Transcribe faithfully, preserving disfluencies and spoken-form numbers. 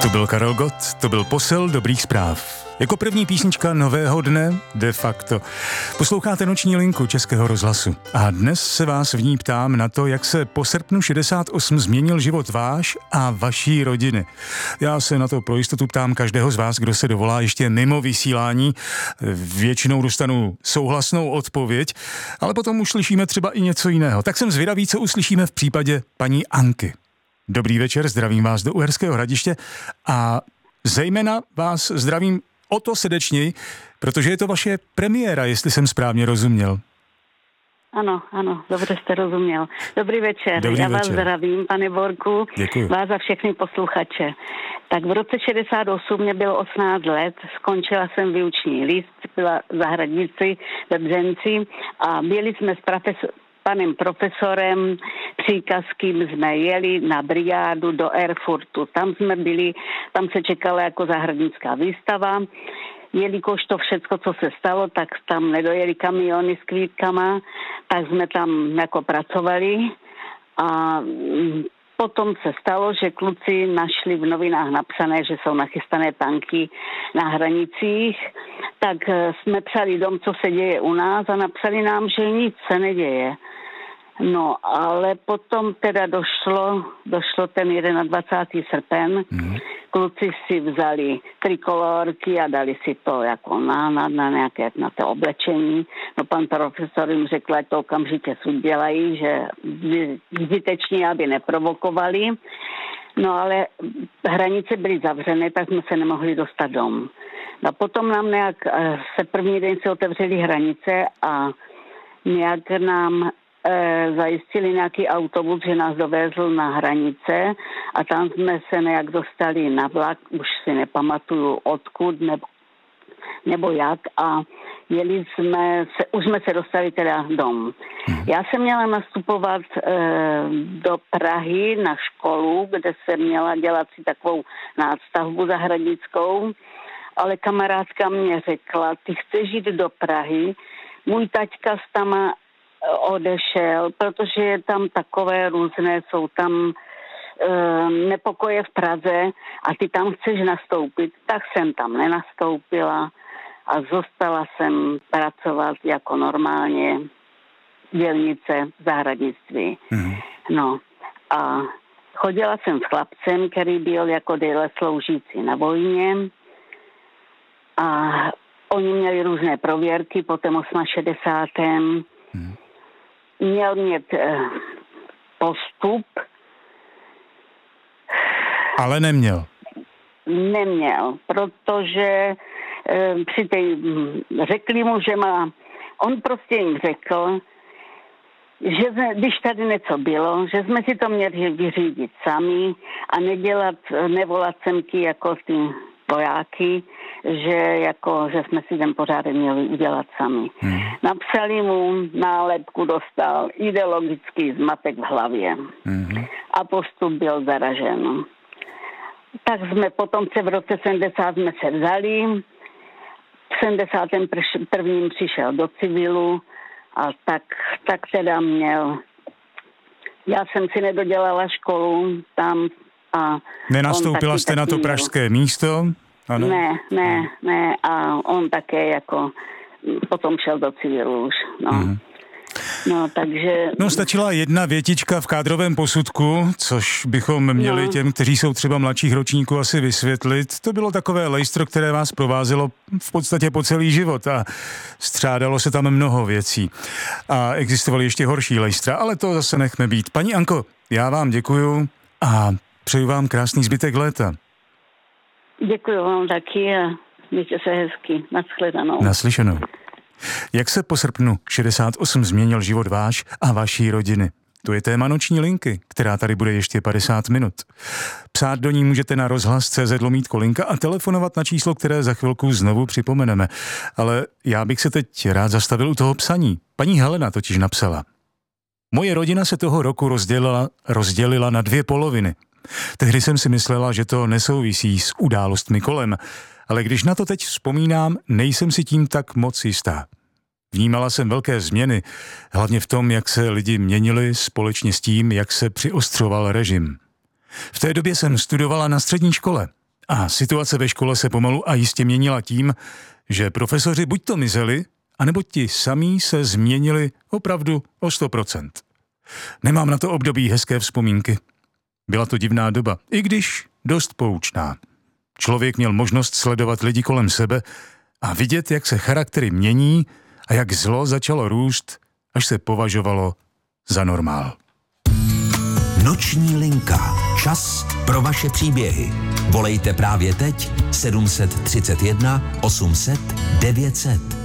To byl Karel Gott, to byl posel dobrých zpráv. Jako první písnička nového dne, de facto. Posloucháte Noční linku Českého rozhlasu. A dnes se vás v ní ptám na to, jak se po srpnu šedesát osm změnil život váš a vaší rodiny. Já se na to pro jistotu ptám každého z vás, kdo se dovolá ještě mimo vysílání. Většinou dostanu souhlasnou odpověď, ale potom uslyšíme třeba i něco jiného. Tak jsem zvědavý, co uslyšíme v případě paní Anky. Dobrý večer, zdravím vás do Uherského Hradiště a zejména vás zdravím o to srdečněji, protože je to vaše premiéra, jestli jsem správně rozuměl. Ano, ano, dobře jste rozuměl. Dobrý večer, Dobrý já večer. vás zdravím, pane Borku, Děkuji. vás a všechny posluchače. Tak v roce šedesát osm mě bylo osmnáct let, skončila jsem výuční list, byla v zahradnici ve Břenci a byli jsme s profesor, panem profesorem Příkazkým jsme jeli na brigádu do Erfurtu. Tam jsme byli, tam se čekala jako zahradnická výstava. Jelikož to všecko, co se stalo, tak tam nedojeli kamiony s kvítkama, tak jsme tam jako pracovali a potom se stalo, že kluci našli v novinách napsané, že jsou nachystané tanky na hranicích, tak jsme psali dom, co se děje u nás a napsali nám, že nic se neděje. No, ale potom teda došlo, došlo ten dvacátého prvního srpen, mm. kluci si vzali trikolorky a dali si to jako na, na, na nějaké na to oblečení. No pan profesor jim řekl, ať to okamžitě dělají, že zbytečně, aby neprovokovali. No ale hranice byly zavřené, tak jsme se nemohli dostat dom. No potom nám nějak, se první den se otevřely hranice a nějak nám zajistili nějaký autobus, že nás dovezl na hranice a tam jsme se nějak dostali na vlak, už si nepamatuju odkud nebo, nebo jak a jeli jsme, se, už jsme se dostali teda dom. Já jsem měla nastupovat e, do Prahy na školu, kde jsem měla dělat si takovou nástavbu zahradnickou, ale kamarádka mě řekla, ty chceš jít do Prahy, můj taťka s tama odešel, protože je tam takové různé, jsou tam e, nepokoje v Praze a ty tam chceš nastoupit, tak jsem tam nenastoupila a zostala jsem pracovat jako normálně dělnice v zahradnictví. Mm. No a chodila jsem s chlapcem, který byl jako déle sloužící na vojně a oni měli různé prověrky po tom šedesátém osmém Mm. Měl mít eh, postup. Ale neměl. Neměl, protože eh, při té, řekli mu, že má, on prostě jim řekl, že když tady něco bylo, že jsme si to měli vyřídit sami a nedělat, nevolat semky jako ty vojáky, že jako, že jsme si ten pořádek měli udělat sami. Hmm. Napsali mu nálepku, dostal ideologický zmatek v hlavě. Hmm. A postup byl zaražen. Tak jsme potom se v roce sedmdesát jsme se vzali. V sedmdesátém prvním přišel do civilu a tak, tak teda měl. Já jsem si nedodělala školu tam a nenastoupila jste na to pražské místo? Ano. Ne, ne, ne a on také jako potom šel do civilu už, no. Mm. No, takže... No, stačila jedna větička v kádrovém posudku, což bychom měli no. těm, kteří jsou třeba mladších ročníků, asi vysvětlit. To bylo takové lejstro, které vás provázelo v podstatě po celý život a střádalo se tam mnoho věcí. A existovaly ještě horší lejstra, ale to zase nechme být. Paní Anko, já vám děkuju a přeju vám krásný zbytek léta. Děkuji vám taky a mějte se hezky. Nashledanou. Naslyšenou. Jak se po srpnu šedesát osm změnil život váš a vaší rodiny? To je téma Noční linky, která tady bude ještě padesát minut. Psát do ní můžete na rozhlas tečka cé zet lomítko linka a telefonovat na číslo, které za chvilku znovu připomeneme. Ale já bych se teď rád zastavil u toho psaní. Paní Helena totiž napsala. Moje rodina se toho roku rozdělila, rozdělila na dvě poloviny. Tehdy jsem si myslela, že to nesouvisí s událostmi kolem, ale když na to teď vzpomínám, nejsem si tím tak moc jistá. Vnímala jsem velké změny, hlavně v tom, jak se lidi měnili společně s tím, jak se přiostřoval režim. V té době jsem studovala na střední škole A situace ve škole se pomalu a jistě měnila tím, že profesoři buď to mizeli, anebo ti samí se změnili opravdu o sto procent. Nemám na to období hezké vzpomínky. Byla to divná doba, i když dost poučná. Člověk měl možnost sledovat lidi kolem sebe a vidět, jak se charaktery mění a jak zlo začalo růst, až se považovalo za normál. Noční linka. Čas pro vaše příběhy. Volejte právě teď sedm set třicet jedna osm set devět set.